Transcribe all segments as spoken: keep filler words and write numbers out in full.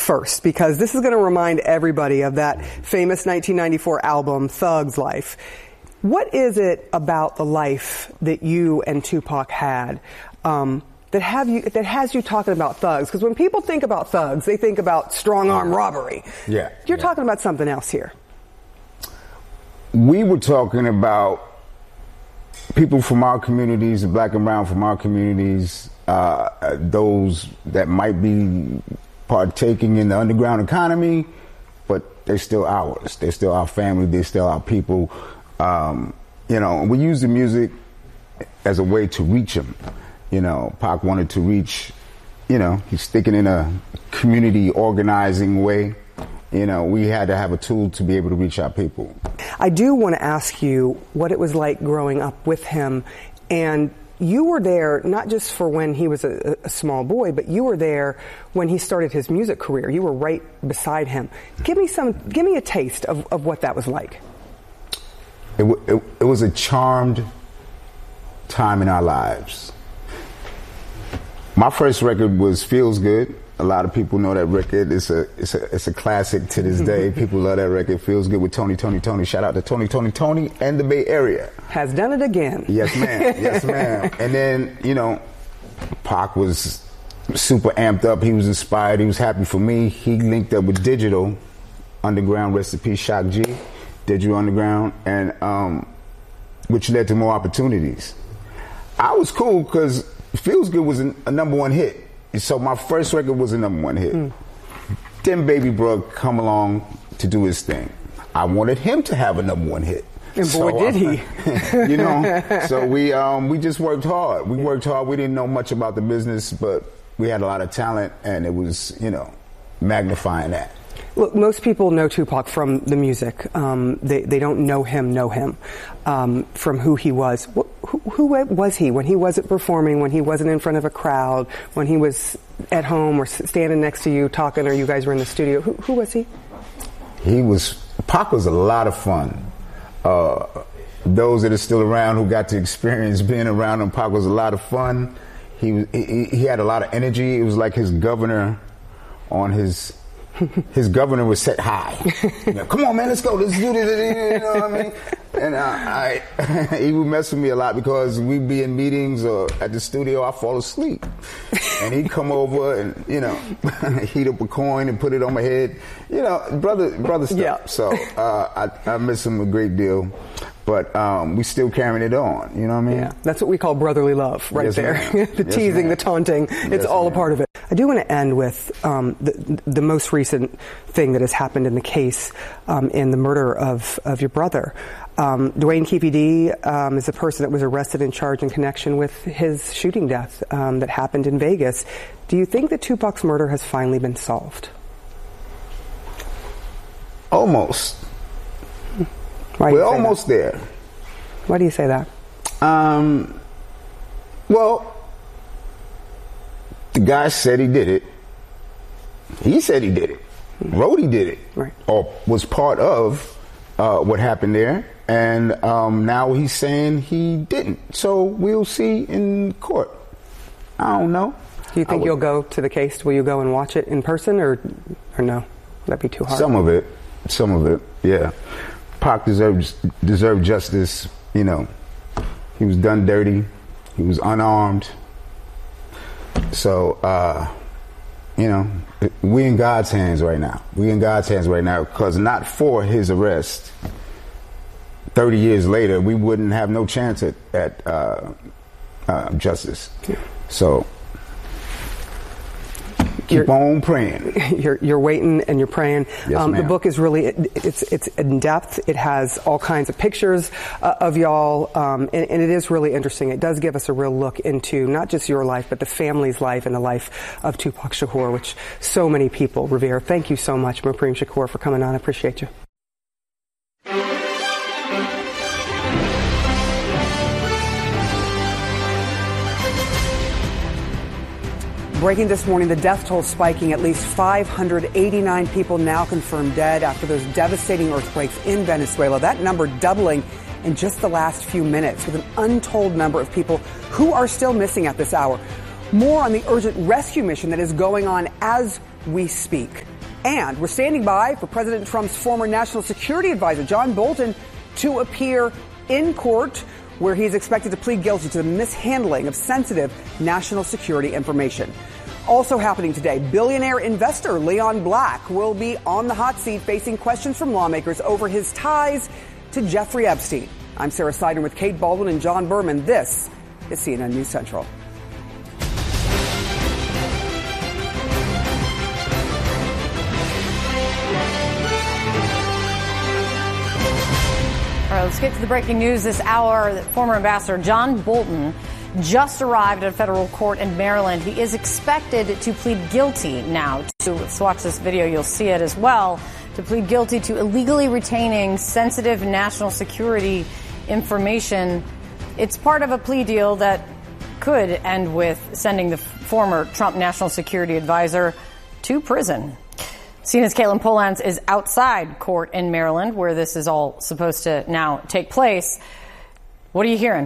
first, because this is going to remind everybody of that famous nineteen ninety-four album, Thug's Life. What is it about the life that you and Tupac had um, that have you that has you talking about thugs? Because when people think about thugs, they think about strong arm robbery. Yeah, you're yeah. talking about something else here. We were talking about people from our communities, the black and brown from our communities, uh, those that might be partaking in the underground economy, but they're still ours. They're still our family. They're still our people. Um, you know, we use the music as a way to reach them. You know, Pac wanted to reach, you know, he's thinking in a community organizing way. You know, we had to have a tool to be able to reach our people. I do want to ask you what it was like growing up with him. And you were there not just for when he was a, a small boy, but you were there when he started his music career. You were right beside him. Give me some, give me a taste of, of what that was like. It, it, it was a charmed time in our lives. My first record was Feels Good. A lot of people know that record. It's a it's a it's a classic to this day. People love that record. Feels Good with Tony, Tony, Tony. Shout out to Tony, Tony, Tony, and the Bay Area. Has done it again. Yes, ma'am. Yes, ma'am. And then, you know, Pac was super amped up. He was inspired. He was happy for me. He linked up with Digital Underground, rest in peace, Shock G, Digital Underground, and um, which led to more opportunities. I was cool because Feels Good was a, a number one hit. So my first record was a number one hit. Mm. Then Baby Brooke come along to do his thing. I wanted him to have a number one hit. And boy, so did I, he. You know, so we um, we just worked hard. We worked hard. We didn't know much about the business, but we had a lot of talent, and it was, you know, magnifying that. Look, most people know Tupac from the music. Um, they, they don't know him, know him um, from who he was. Who, who was he when he wasn't performing, when he wasn't in front of a crowd, when he was at home or standing next to you talking, or you guys were in the studio? Who, who was he? He was, Pac was a lot of fun. Uh, those that are still around who got to experience being around him, Pac was a lot of fun. He, was, he, he had a lot of energy. It was like his governor on his... His governor was set high. You know, come on, man, let's go. Let's do this. You know what I mean? And uh, I, he would mess with me a lot because we'd be in meetings or at the studio. I fall asleep, and he'd come over and, you know, heat up a coin and put it on my head. You know, brother, brother stuff. Yeah. So uh, I, I miss him a great deal. But um, we still carrying it on, you know what I mean? Yeah, that's what we call brotherly love right yes, there. the yes, teasing, ma'am. the taunting, it's yes, all ma'am. a part of it. I do want to end with um, the, the most recent thing that has happened in the case um, in the murder of, of your brother. Um, Dwayne K P D um, is a person that was arrested and charged in connection with his shooting death um, that happened in Vegas. Do you think that Tupac's murder has finally been solved? Almost. Why do you We're say almost that? there. Why do you say that? Um, well, the guy said he did it. He said he did it. Rhodey did it. Right. Or was part of uh, what happened there. And um, now he's saying he didn't. So we'll see in court. I don't know. Do you think would, you'll go to the case? Will you go and watch it in person, or or no? That'd be too hard. Some of it. Some of it, yeah. Pac deserved, deserved justice, you know. He was done dirty. He was unarmed. So, uh, you know, we in God's hands right now. We in God's hands right now, because not for his arrest, thirty years later, we wouldn't have no chance at, at uh, uh, justice. Yeah. So, keep you're, on praying. You're, you're waiting and you're praying. Yes, um, the ma'am. book is really, it's it's in depth. It has all kinds of pictures uh, of y'all, um, and, and it is really interesting. It does give us a real look into not just your life, but the family's life and the life of Tupac Shakur, which so many people revere. Thank you so much, Mopreme Shakur, for coming on. I appreciate you. Breaking this morning, the death toll spiking. At least five hundred eighty-nine people now confirmed dead after those devastating earthquakes in Venezuela. That number doubling in just the last few minutes, with an untold number of people who are still missing at this hour. More on the urgent rescue mission that is going on as we speak. And we're standing by for President Trump's former national security advisor, John Bolton, to appear in court, where he's expected to plead guilty to the mishandling of sensitive national security information. Also happening today, billionaire investor Leon Black will be on the hot seat facing questions from lawmakers over his ties to Jeffrey Epstein. I'm Sarah Seidner with Kate Baldwin and John Berman. This is C N N News Central. All right, let's get to the breaking news this hour. Former Ambassador John Bolton just arrived at a federal court in Maryland. He is expected to plead guilty now. To, let's watch this video. You'll see it as well. To plead guilty to illegally retaining sensitive national security information. It's part of a plea deal that could end with sending the former Trump national security advisor to prison. C N N's Caitlin Polans is outside court in Maryland, where this is all supposed to now take place. What are you hearing?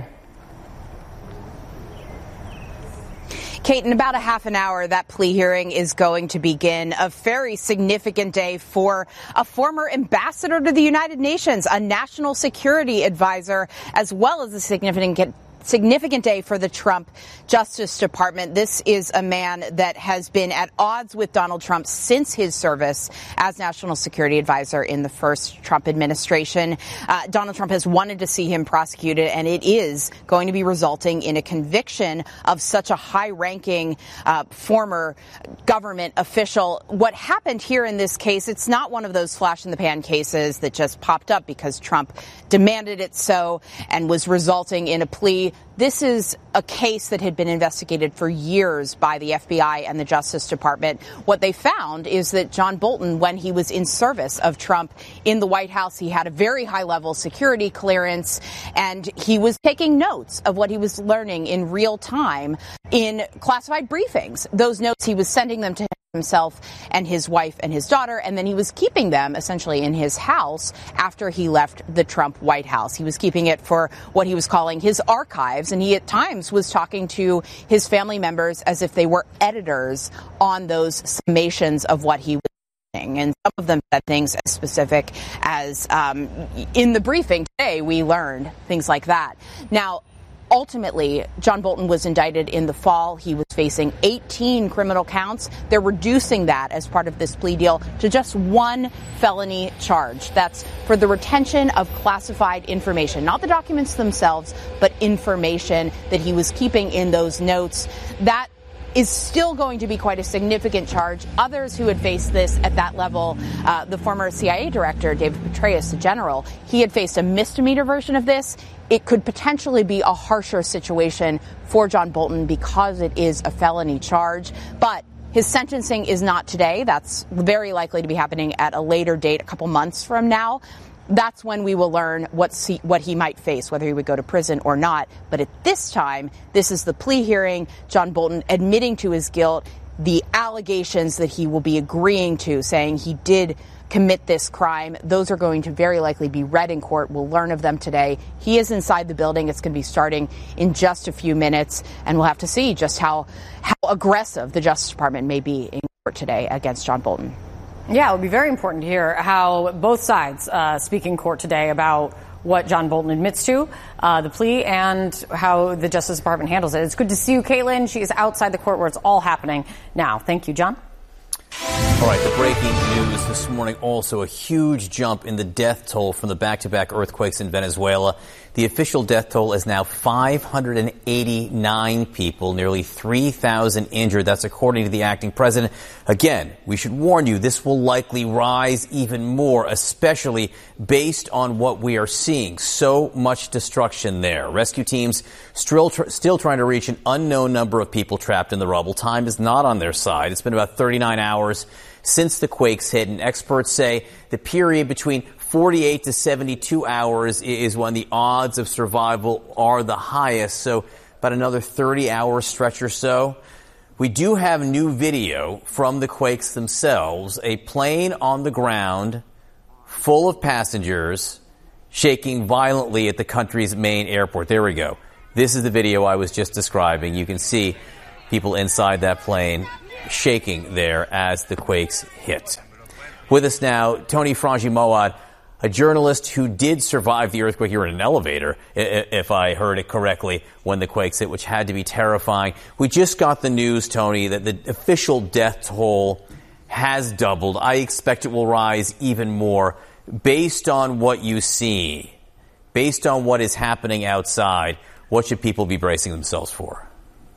Kate, in about a half an hour, that plea hearing is going to begin. A very significant day for a former ambassador to the United Nations, a national security advisor, as well as a significant Significant day for the Trump Justice Department. This is a man that has been at odds with Donald Trump since his service as national security advisor in the first Trump administration. Uh, Donald Trump has wanted to see him prosecuted, and it is going to be resulting in a conviction of such a high-ranking uh, former government official. What happened here in this case, it's not one of those flash-in-the-pan cases that just popped up because Trump demanded it so and was resulting in a plea. This is a case that had been investigated for years by the F B I and the Justice Department. What they found is that John Bolton, when he was in service of Trump in the White House, he had a very high-level security clearance, and he was taking notes of what he was learning in real time in classified briefings. Those notes, he was sending them to himself and his wife and his daughter, and then he was keeping them essentially in his house after he left the Trump White House. He was keeping it for what he was calling his archives, and he at times was talking to his family members as if they were editors on those summations of what he was doing. And some of them said things as specific as um, in the briefing today we learned things like that. Now, ultimately, John Bolton was indicted in the fall. He was facing eighteen criminal counts. They're reducing that as part of this plea deal to just one felony charge. That's for the retention of classified information, not the documents themselves, but information that he was keeping in those notes. That is still going to be quite a significant charge. Others who had faced this at that level, uh, the former C I A director, David Petraeus, the general, he had faced a misdemeanor version of this. It could potentially be a harsher situation for John Bolton because it is a felony charge. But his sentencing is not today. That's very likely to be happening at a later date, a couple months from now. That's when we will learn what he, what he might face, whether he would go to prison or not. But at this time, this is the plea hearing. John Bolton admitting to his guilt, the allegations that he will be agreeing to, saying he did commit this crime. Those are going to very likely be read in court. We'll learn of them today. He is inside the building. It's going to be starting in just a few minutes, and we'll have to see just how, how aggressive the Justice Department may be in court today against John Bolton. Yeah, it would be very important to hear how both sides uh, speak in court today about what John Bolton admits to, uh, the plea, and how the Justice Department handles it. It's good to see you, Caitlin. She is outside the court where it's all happening now. Thank you, John. All right, the breaking news this morning, also a huge jump in the death toll from the back-to-back earthquakes in Venezuela. The official death toll is now five hundred eighty-nine people, nearly three thousand injured. That's according to the acting president. Again, we should warn you, this will likely rise even more, especially based on what we are seeing. So much destruction there. Rescue teams still, tr- still trying to reach an unknown number of people trapped in the rubble. Time is not on their side. It's been about thirty-nine hours since the quakes hit, and experts say the period between forty-eight to seventy-two hours is when the odds of survival are the highest, so about another thirty hour stretch or so. We do have new video from the quakes themselves, a plane on the ground full of passengers shaking violently at the country's main airport. There we go. This is the video I was just describing. You can see people inside that plane shaking there as the quakes hit. With us now, Tony Frangi-Moat, a journalist who did survive the earthquake. You were in an elevator, if I heard it correctly, when the quakes hit, which had to be terrifying. We just got the news, Tony, that the official death toll has doubled. I expect it will rise even more. Based on what you see, based on what is happening outside, what should people be bracing themselves for?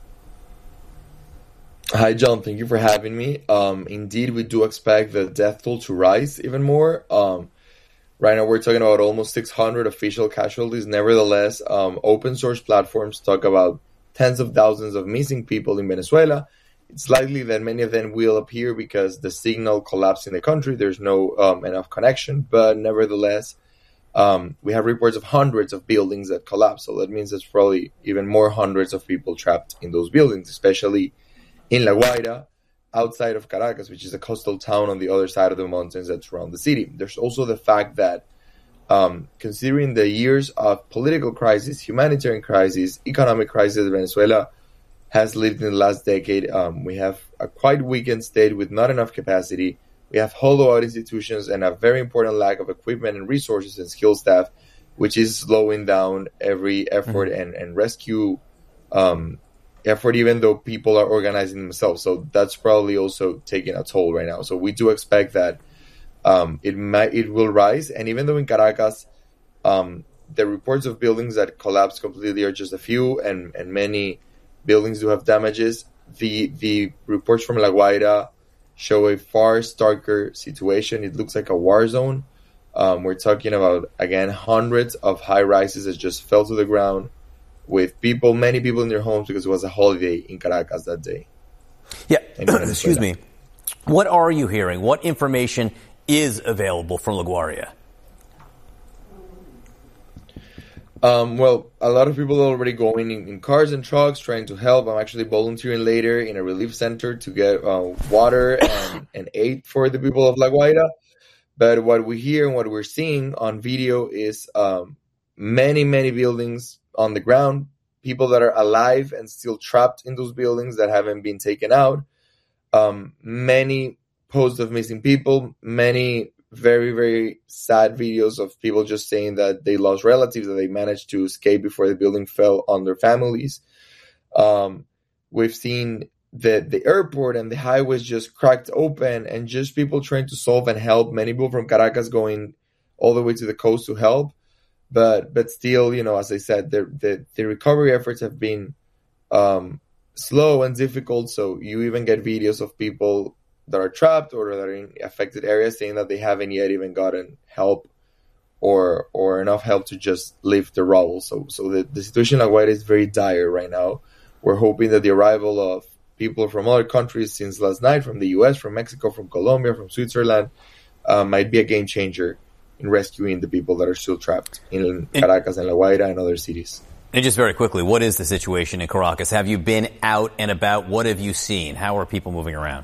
Hi, John. Thank you for having me. Um, indeed, we do expect the death toll to rise even more. Um, Right now, we're talking about almost six hundred official casualties. Nevertheless, um, open source platforms talk about tens of thousands of missing people in Venezuela. It's likely that many of them will appear because the signal collapsed in the country. There's no um, enough connection. But nevertheless, um, we have reports of hundreds of buildings that collapsed. So that means there's probably even more hundreds of people trapped in those buildings, especially in La Guaira, outside of Caracas, which is a coastal town on the other side of the mountains that surround the city. There's also the fact that um, considering the years of political crisis, humanitarian crisis, economic crisis Venezuela has lived in the last decade, um, we have a quite weakened state with not enough capacity. We have hollow-out institutions and a very important lack of equipment and resources and skilled staff, which is slowing down every effort mm-hmm. and, and rescue um effort, even though people are organizing themselves. So that's probably also taking a toll right now. So we do expect that um, it might it will rise. And even though in Caracas, um, the reports of buildings that collapsed completely are just a few, and, and many buildings do have damages, the the reports from La Guaira show a far starker situation. It looks like a war zone. Um, we're talking about, again, hundreds of high rises that just fell to the ground, with people, many people in their homes because it was a holiday in Caracas that day. Yeah, excuse me. What are you hearing? What information is available from LaGuardia? Um, well, a lot of people are already going in, in cars and trucks trying to help. I'm actually volunteering later in a relief center to get uh, water and, and aid for the people of La Guaira. But what we hear and what we're seeing on video is um, many, many buildings on the ground, people that are alive and still trapped in those buildings that haven't been taken out. Um, many posts of missing people, many very, very sad videos of people just saying that they lost relatives, that they managed to escape before the building fell on their families. Um, we've seen the, the airport and the highways just cracked open and just people trying to solve and help. Many people from Caracas going all the way to the coast to help. But but still, you know, as I said, the the, the recovery efforts have been um, slow and difficult. So you even get videos of people that are trapped or that are in affected areas saying that they haven't yet even gotten help or or enough help to just lift the rubble. So so the, the situation in La Guaira is very dire right now. We're hoping that the arrival of people from other countries since last night, from the U S, from Mexico, from Colombia, from Switzerland, uh, might be a game changer in rescuing the people that are still trapped in Caracas and La Guaira and other cities. And just very quickly, what is the situation in Caracas? Have you been out and about? What have you seen? How are people moving around?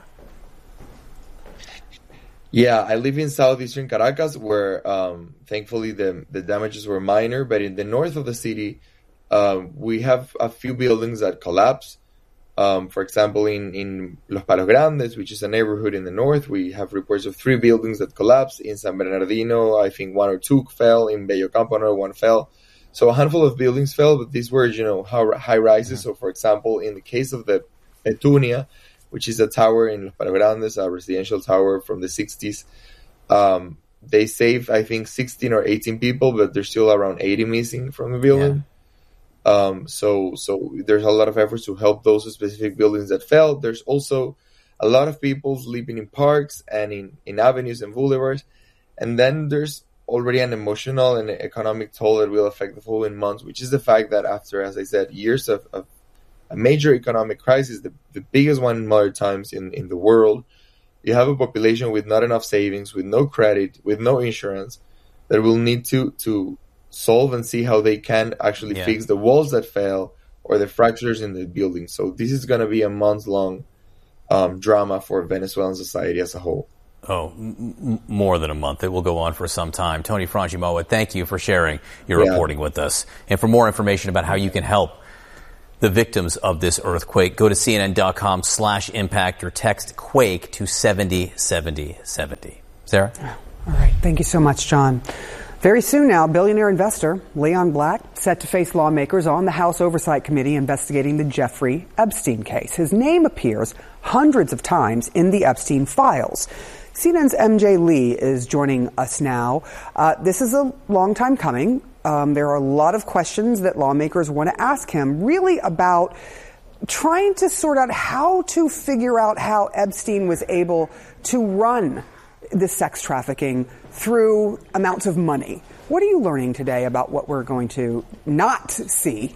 Yeah, I live in southeastern Caracas where um, thankfully the, the damages were minor. But in the north of the city, um, we have a few buildings that collapsed. Um, for example, in, in Los Palos Grandes, which is a neighborhood in the north, we have reports of three buildings that collapsed. In San Bernardino, I think one or two fell. In Bello Campo, another one fell. So a handful of buildings fell, but these were, you know, high rises. So, for example, in the case of the Petunia, which is a tower in Los Palos Grandes, a residential tower from the sixties, um, they saved, I think, sixteen or eighteen people, but there's still around eighty missing from the building. Yeah. Um, so, so there's a lot of efforts to help those specific buildings that fell. There's also a lot of people sleeping in parks and in, in avenues and boulevards. And then there's already an emotional and economic toll that will affect the following months, which is the fact that after, as I said, years of, of a major economic crisis, the, the biggest one in modern times in, in the world, you have a population with not enough savings, with no credit, with no insurance, that will need to, to solve and see how they can actually yeah. fix the walls that fell or the fractures in the building. So this is going to be a month-long um, drama for Venezuelan society as a whole. Oh, m- more than a month. It will go on for some time. Tony Frangi-Moat, thank you for sharing your yeah. reporting with us. And for more information about how you can help the victims of this earthquake, go to cnn.com slash impact or text quake to seventy seventy seventy. Sarah? All right. Thank you so much, John. Very soon now, billionaire investor Leon Black set to face lawmakers on the House Oversight Committee investigating the Jeffrey Epstein case. His name appears hundreds of times in the Epstein files. C N N's M J Lee is joining us now. Uh, this is a long time coming. Um, there are a lot of questions that lawmakers want to ask him, really about trying to sort out how to figure out how Epstein was able to run the sex trafficking through amounts of money. What are you learning today about what we're going to not see?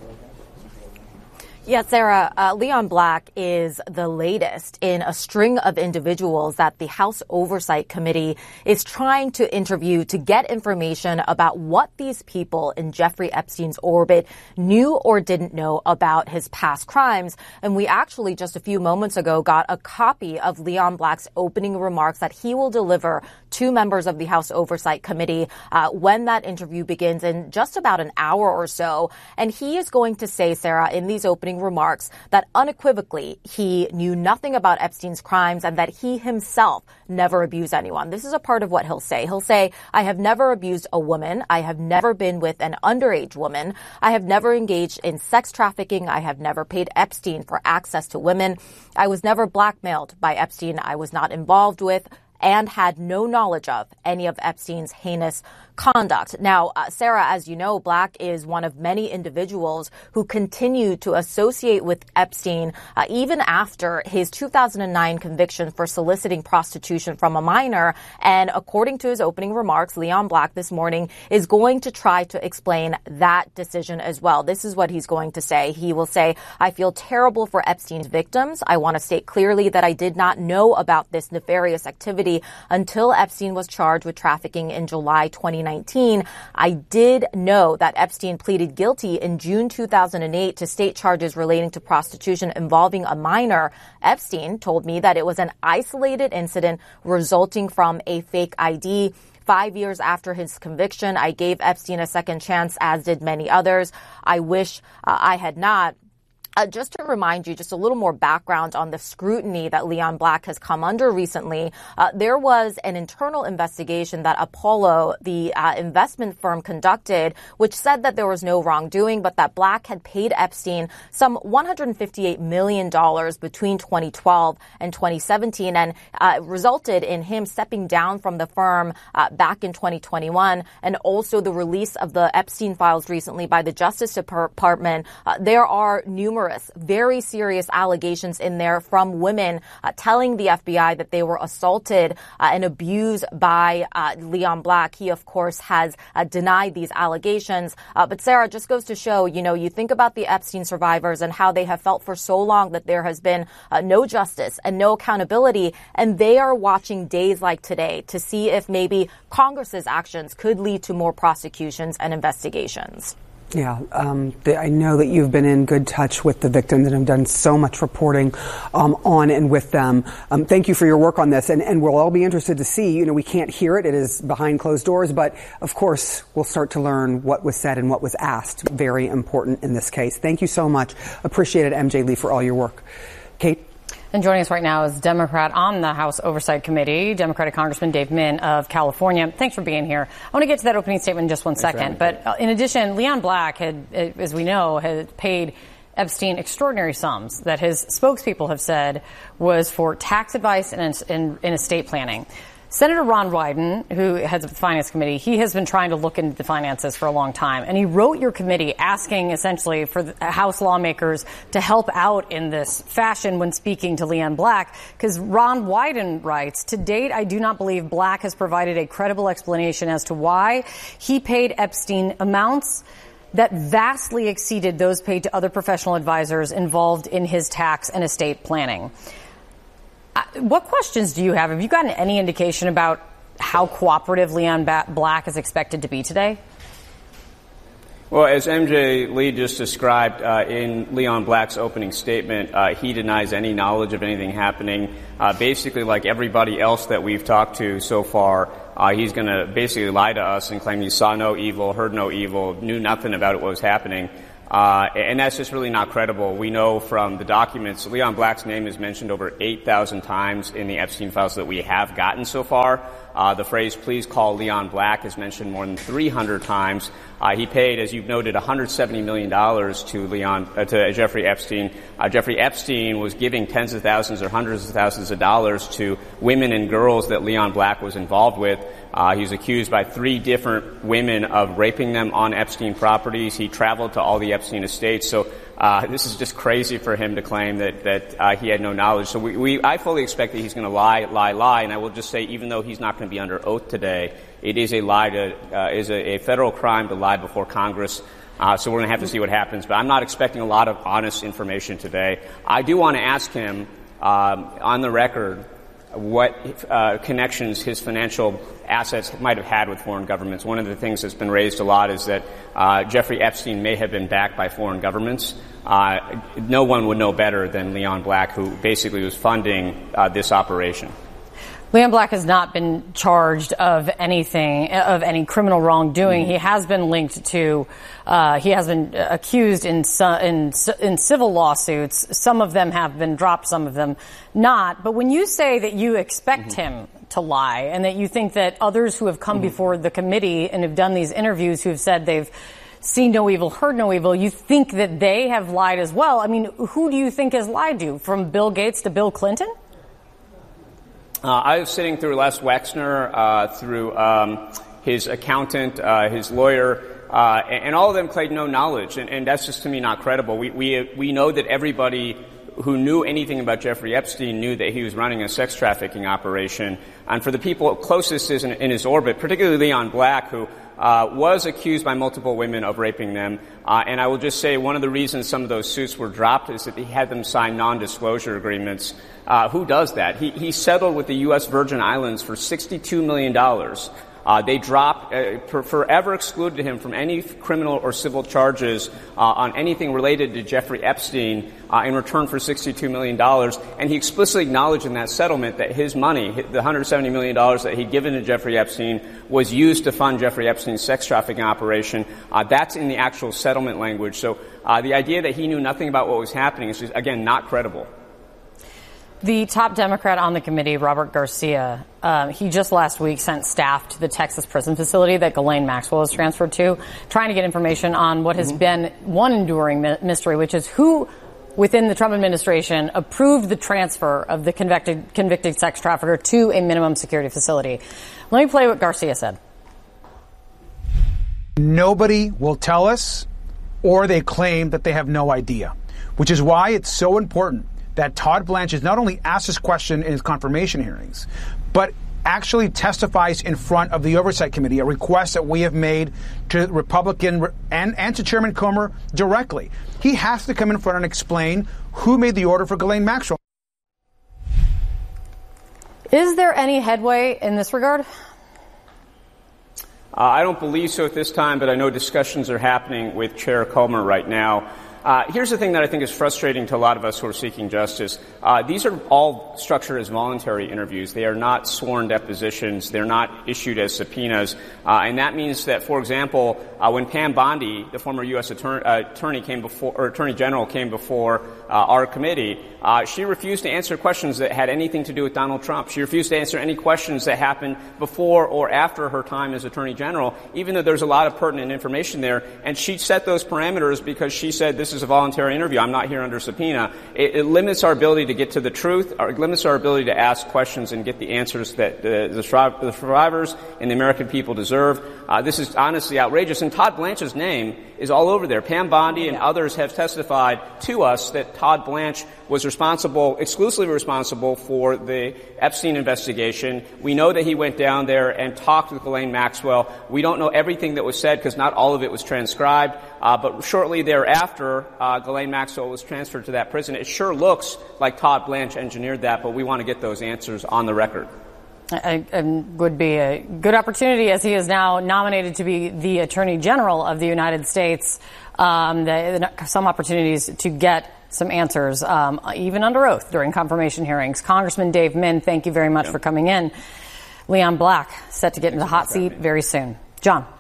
Yeah, Sarah, uh, Leon Black is the latest in a string of individuals that the House Oversight Committee is trying to interview to get information about what these people in Jeffrey Epstein's orbit knew or didn't know about his past crimes. And we actually just a few moments ago got a copy of Leon Black's opening remarks that he will deliver to members of the House Oversight Committee uh, when that interview begins in just about an hour or so. And he is going to say, Sarah, in these opening remarks that unequivocally he knew nothing about Epstein's crimes and that he himself never abused anyone. This is a part of what he'll say. He'll say, I have never abused a woman. I have never been with an underage woman. I have never engaged in sex trafficking. I have never paid Epstein for access to women. I was never blackmailed by Epstein. I was not involved with and had no knowledge of any of Epstein's heinous conduct. Now, uh, Sarah, as you know, Black is one of many individuals who continue to associate with Epstein uh, even after his two thousand nine conviction for soliciting prostitution from a minor. And according to his opening remarks, Leon Black this morning is going to try to explain that decision as well. This is what he's going to say. He will say, I feel terrible for Epstein's victims. I want to state clearly that I did not know about this nefarious activity until Epstein was charged with trafficking in July twenty nineteen. I did know that Epstein pleaded guilty in June two thousand eight to state charges relating to prostitution involving a minor. Epstein told me that it was an isolated incident resulting from a fake I D. Five years after his conviction, I gave Epstein a second chance, as did many others. I wish uh, I had not. Uh, just to remind you, just a little more background on the scrutiny that Leon Black has come under recently, uh, there was an internal investigation that Apollo, the uh, investment firm, conducted, which said that there was no wrongdoing, but that Black had paid Epstein some one hundred fifty-eight million dollars between twenty twelve and twenty seventeen, and uh, resulted in him stepping down from the firm uh, back in twenty twenty-one, and also the release of the Epstein files recently by the Justice Department. Uh, there are numerous very serious allegations in there from women uh, telling the F B I that they were assaulted uh, and abused by uh, Leon Black. He, of course, has uh, denied these allegations. Uh, but Sarah, just goes to show, you know, you think about the Epstein survivors and how they have felt for so long that there has been uh, no justice and no accountability. And they are watching days like today to see if maybe Congress's actions could lead to more prosecutions and investigations. Yeah, um, the, I know that you've been in good touch with the victims and have done so much reporting um, on and with them. Um, thank you for your work on this, and, and we'll all be interested to see. You know, we can't hear it; it is behind closed doors. But of course, we'll start to learn what was said and what was asked. Very important in this case. Thank you so much. Appreciate it, M J Lee, for all your work. Kate. And joining us right now is Democrat on the House Oversight Committee, Democratic Congressman Dave Min of California. Thanks for being here. I want to get to that opening statement in just one Thanks second. But uh, in addition, Leon Black had, as we know, had paid Epstein extraordinary sums that his spokespeople have said was for tax advice and in, in estate planning. Senator Ron Wyden, who heads up the Finance Committee, he has been trying to look into the finances for a long time. And he wrote your committee asking essentially for the House lawmakers to help out in this fashion when speaking to Leon Black. Because Ron Wyden writes, to date, I do not believe Black has provided a credible explanation as to why he paid Epstein amounts that vastly exceeded those paid to other professional advisors involved in his tax and estate planning. What questions do you have? Have you gotten any indication about how cooperative Leon Black is expected to be today? Well, as M J Lee just described uh, in Leon Black's opening statement, uh, he denies any knowledge of anything happening. Uh, basically, like everybody else that we've talked to so far, uh, he's going to basically lie to us and claim he saw no evil, heard no evil, knew nothing about what was happening. Uh, and that's just really not credible. We know from the documents, Leon Black's name is mentioned over eight thousand times in the Epstein files that we have gotten so far. Uh, the phrase, please call Leon Black, is mentioned more than three hundred times. Uh, he paid, as you've noted, one hundred seventy million dollars to Leon, uh, to Jeffrey Epstein. Uh, Jeffrey Epstein was giving tens of thousands or hundreds of thousands of dollars to women and girls that Leon Black was involved with. Uh, he was accused by three different women of raping them on Epstein properties. He traveled to all the Epstein estates. So uh, this is just crazy for him to claim that, that uh, he had no knowledge. So we, we I fully expect that he's going to lie, lie, lie. And I will just say, even though he's not going to be under oath today, it is a lie to, uh, is a, a federal crime to lie before Congress. Uh, so we're going to have to see what happens. But I'm not expecting a lot of honest information today. I do want to ask him, um, on the record, what uh, connections his financial assets might have had with foreign governments. One of the things that's been raised a lot is that uh, Jeffrey Epstein may have been backed by foreign governments. Uh, no one would know better than Leon Black, who basically was funding uh, this operation. Leon Black has not been charged of anything, of any criminal wrongdoing. Mm-hmm. He has been linked to, uh, he has been accused in, su- in, in civil lawsuits. Some of them have been dropped, some of them not. But when you say that you expect mm-hmm. him to lie and that you think that others who have come mm-hmm. before the committee and have done these interviews who have said they've seen no evil, heard no evil, you think that they have lied as well. I mean, who do you think has lied to you, from Bill Gates to Bill Clinton? Uh, I was sitting through Les Wexner, uh, through um, his accountant, uh, his lawyer, uh, and, and all of them claimed no knowledge, and, and that's just, to me, not credible. We, we, we know that everybody who knew anything about Jeffrey Epstein knew that he was running a sex trafficking operation. And for the people closest in, in his orbit, particularly Leon Black, who uh, was accused by multiple women of raping them. Uh, and I will just say one of the reasons some of those suits were dropped is that he had them sign non-disclosure agreements. Uh, who does that? He, he settled with the U S Virgin Islands for sixty-two million dollars. Uh, they dropped, uh, per, forever excluded him from any criminal or civil charges uh, on anything related to Jeffrey Epstein uh, in return for sixty-two million dollars. And he explicitly acknowledged in that settlement that his money, the one hundred seventy million dollars that he'd given to Jeffrey Epstein, was used to fund Jeffrey Epstein's sex trafficking operation. Uh, that's in the actual settlement language. So uh, the idea that he knew nothing about what was happening is just, again, not credible. The top Democrat on the committee, Robert Garcia, um, he just last week sent staff to the Texas prison facility that Ghislaine Maxwell was transferred to, trying to get information on what has mm-hmm. been one enduring mi- mystery, which is who within the Trump administration approved the transfer of the convicted, convicted sex trafficker to a minimum security facility. Let me play what Garcia said. Nobody will tell us, or they claim that they have no idea, which is why it's so important that Todd Blanchard not only asks this question in his confirmation hearings, but actually testifies in front of the Oversight Committee, a request that we have made to Republican and, and to Chairman Comer directly. He has to come in front and explain who made the order for Ghislaine Maxwell. Is there any headway in this regard? Uh, I don't believe so at this time, but I know discussions are happening with Chair Comer right now. Uh, here's the thing that I think is frustrating to a lot of us who are seeking justice. Uh, these are all structured as voluntary interviews. They are not sworn depositions. They're not issued as subpoenas. Uh, and that means that, for example, uh, when Pam Bondi, the former U S attorney, uh, attorney came before, or Attorney General came before uh, our committee, uh, she refused to answer questions that had anything to do with Donald Trump. She refused to answer any questions that happened before or after her time as Attorney General, even though there's a lot of pertinent information there. And she set those parameters because she said this is a voluntary interview. I'm not here under subpoena. It, it limits our ability to get to the truth, or it limits our ability to ask questions and get the answers that uh, the, the survivors and the American people deserve. Uh, this is honestly outrageous. And Todd Blanch's name is all over there. Pam Bondi and others have testified to us that Todd Blanch was responsible, exclusively responsible for the Epstein investigation. We know that he went down there and talked with Ghislaine Maxwell. We don't know everything that was said because not all of it was transcribed. Uh, but shortly thereafter, uh, Ghislaine Maxwell was transferred to that prison. It sure looks like Todd Blanch engineered that, but we want to get those answers on the record. It would be a good opportunity, as he is now nominated to be the Attorney General of the United States, um, the, some opportunities to get some answers, um, even under oath during confirmation hearings. Congressman Dave Min, thank you very much yeah. for coming in. Leon Black set to get into the hot seat very soon. John.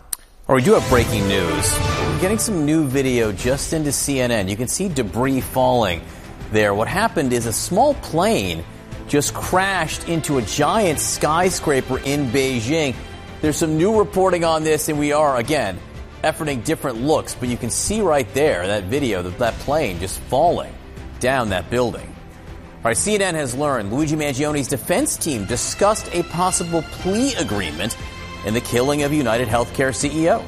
Or we do have breaking news. We're getting some new video just into C N N. You can see debris falling there. What happened is a small plane just crashed into a giant skyscraper in Beijing. There's some new reporting on this, and we are, again, efforting different looks. But you can see right there, that video, that, that plane just falling down that building. All right, C N N has learned Luigi Mangione's defense team discussed a possible plea agreement in the killing of United Healthcare C E O.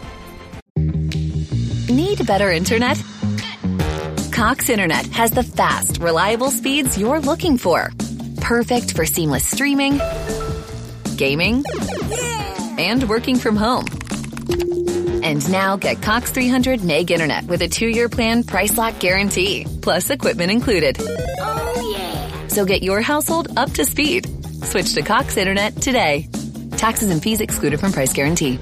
Need better internet? Cox Internet has the fast, reliable speeds you're looking for. Perfect for seamless streaming, gaming, and working from home. And now get Cox three hundred meg internet with a two-year plan price lock guarantee, plus equipment included. Oh, yeah. So get your household up to speed. Switch to Cox Internet today. Taxes and fees excluded from price guarantee.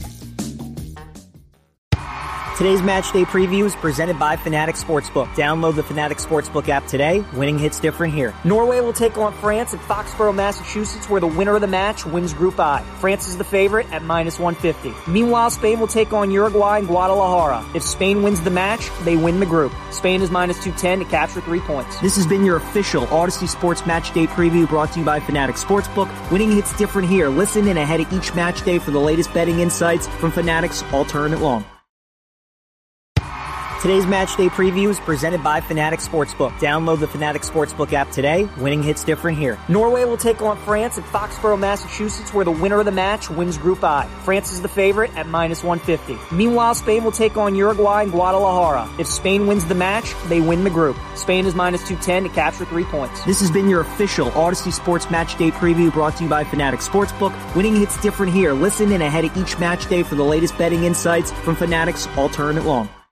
Today's match day preview is presented by Fanatics Sportsbook. Download the Fanatics Sportsbook app today. Winning hits different here. Norway will take on France at Foxborough, Massachusetts, where the winner of the match wins Group I. France is the favorite at minus one fifty. Meanwhile, Spain will take on Uruguay in Guadalajara. If Spain wins the match, they win the group. Spain is minus two ten to capture three points. This has been your official Odyssey Sports Match Day preview brought to you by Fanatics Sportsbook. Winning hits different here. Listen in ahead of each match day for the latest betting insights from Fanatics all tournament long. Today's match day preview is presented by Fanatics Sportsbook. Download the Fanatics Sportsbook app today. Winning hits different here. Norway will take on France at Foxborough, Massachusetts, where the winner of the match wins Group I. France is the favorite at minus one fifty. Meanwhile, Spain will take on Uruguay in Guadalajara. If Spain wins the match, they win the group. Spain is minus two ten to capture three points. This has been your official Odyssey Sports Match Day preview brought to you by Fanatics Sportsbook. Winning hits different here. Listen in ahead of each match day for the latest betting insights from Fanatics all tournament long.